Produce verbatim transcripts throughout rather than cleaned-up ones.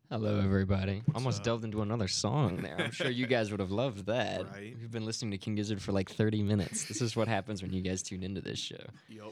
Hello, everybody. What's Almost up? delved into another song there. I'm sure you guys would have loved that. Right. We've been listening to King Gizzard for like thirty minutes. This is what happens when you guys tune into this show. Yup.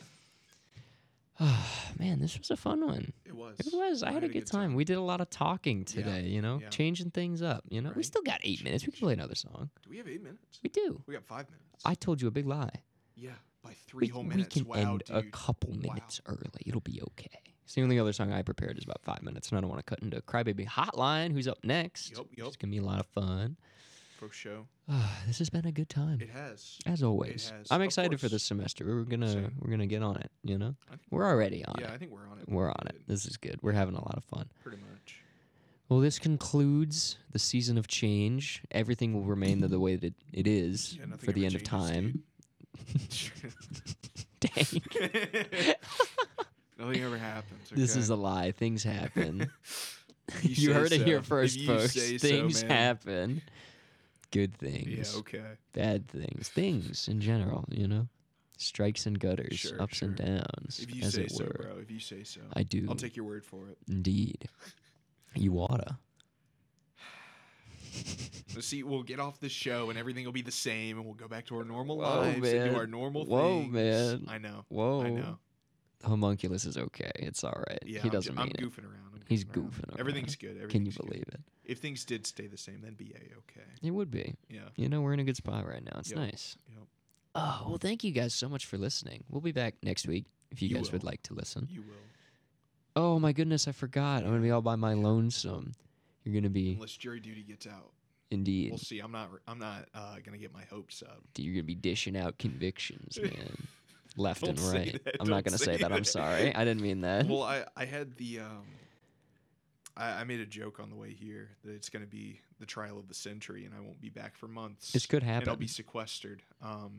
Man, this was a fun one. It was. It was. I, had, a good time. We did a lot of talking today, you know, yeah. changing things up. You know, we Right. still got eight minutes. We can play another song. Do we have eight minutes? We do. We got five minutes. I told you a big lie. yeah, by three We, whole we minutes. can wow, end dude. a couple Wow. minutes early. It'll be okay. So the only other song I prepared is about five minutes, and I don't want to cut into Crybaby Hotline, who's up next. Yup, yup. It's going to be a lot of fun. For show. This has been a good time. It has. As always. has. I'm Of excited for course. this semester. We're gonna Same. we're gonna get on it, you know? I think We're already on yeah, I it. think we're on it. We're on pretty it. good. This is good. We're having a lot of fun. Pretty much. Well, this concludes the season of change. Everything will remain the, the way that it is Yeah, nothing for the ever end of changes, time. dude. Dang. Nothing ever happens. This okay? is a lie. Things happen. You you say heard it here so. first, If you folks. say so, Things man. happen. Good things. Yeah, okay. Bad things. Things in general, you know? Strikes and gutters, Sure, ups and sure. downs, If you as say it so, were. bro. If you say so. I do. I'll take your word for it. Indeed. You oughta. Let's see, we'll get off the show and everything will be the same and we'll go back to our normal Whoa, lives and man. do our normal Whoa, things. man. I know. Whoa. I know. Homunculus is okay. It's all right. Yeah, he I'm, doesn't ju- I'm mean it. goofing around. I'm He's goofing around. goofing around. Everything's good. Everything's Can you good. believe it? If things did stay the same, then be a-okay. It would be. Yeah. You know, we're in a good spot right now. It's Yep. nice. Yep. Oh, well, thank you guys so much for listening. We'll be back next week if you, You guys would will. like to listen. You will. Oh, my goodness, I forgot. I'm going to be all by my Yeah. lonesome. You're going to be, Unless jury duty gets out. indeed, We'll see. I'm not I'm not uh, going to get my hopes up. you're going to be dishing out convictions, man. Left Don't and say right. that. I'm not Don't going to say say that. I'm that. sorry. I didn't mean that. Well, I, I had the um, I, I made a joke on the way here that it's going to be the trial of the century and I won't be back for months. This could And I'll happen. be sequestered. Um,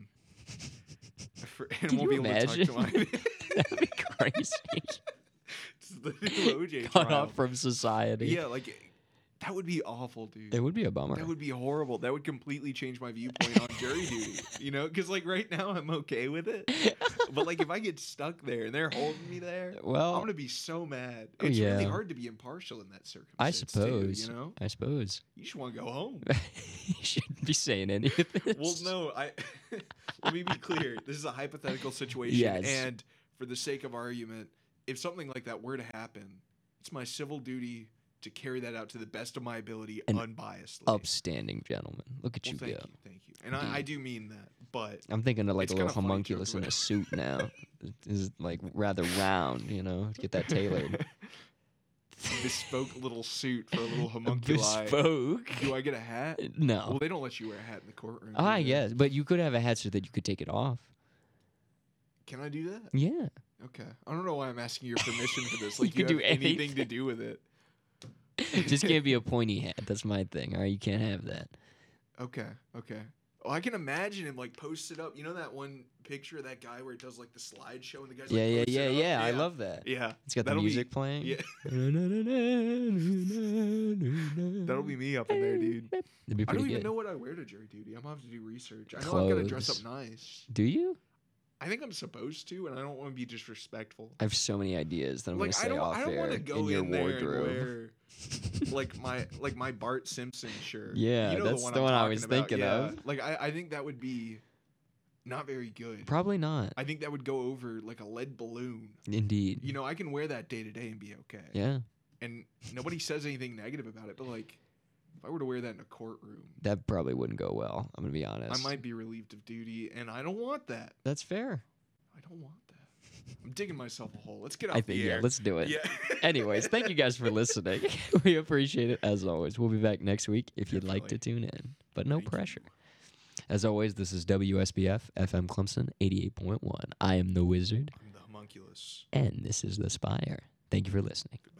for, and Can won't you be able imagine? to talk to my That'd be crazy. It's the new O J Cut trial. off from society. Yeah, like that would be awful, dude. It would be a bummer. That would be horrible. That would completely change my viewpoint on jury duty. You know, because like right now I'm okay with it, but like if I get stuck there and they're holding me there, well, I'm gonna be so mad. Oh, It's really yeah. hard to be impartial in that circumstance. I too, suppose. you know, I suppose. you just want to go home. You shouldn't be saying any of this. Well, no, I. Let me be clear. This is a hypothetical situation, Yes. and for the sake of argument, if something like that were to happen, it's my civil duty to carry that out to the best of my ability, An unbiasedly. Upstanding gentleman. Look at Well, you thank go. you, thank you, and I, I do mean that, but I'm thinking of like It's a little kinda funny homunculus joke in a about- suit now. Is like rather round, you know, to get that tailored. bespoke little suit for a little homunculi. Bespoke. Do I get a hat? No. Well, they don't let you wear a hat in the courtroom. do Ah, they? yes, but you could have a hat so that you could take it off. Can I do that? Yeah. Okay. I don't know why I'm asking your permission for this. Like You you, could have do anything to anything. do with it. It just can't be a pointy hat. That's my thing. All right, you can't have that. Okay, okay. Oh, I can imagine him like posted up. You know that one picture of that guy where it does like the slideshow and the guy's Yeah, like yeah, posted yeah, up? yeah. I love that. Yeah, It's got the that'll be- music playing. yeah. That'll that'll be me up in there, dude. It'd be I pretty don't even good. know what I wear to jury duty. I'm gonna have to do research. I know I'm gonna dress up Clothes. nice. Do you? I think I'm supposed to, and I don't want to be disrespectful. I have so many ideas that I'm Like gonna I say don't, off I don't air want to go in your in there wardrobe. and wear like my like my Bart Simpson shirt. Yeah, you know that's the one, the I'm one I talking was about. thinking Yeah. of. Like I, I think that would be not very good. Probably not. I think that would go over like a lead balloon. Indeed. You know, I can wear that day to day and be okay. Yeah, And nobody says anything negative about it. But like, if I were to wear that in a courtroom, that probably wouldn't go well. I'm gonna be honest. I might be relieved of duty, and I don't want that. That's fair. I don't want that. I'm digging myself a hole. Let's get off I think the yeah. air. Let's do it. Yeah. Anyways, thank you guys for listening. We appreciate it as always. We'll be back next week if you'd like to tune in, but no Thank you. pressure. As always, this is W S B F F M Clemson eighty-eight point one. I am the Wizard, I'm the homunculus. and this is the Spire. Thank you for listening.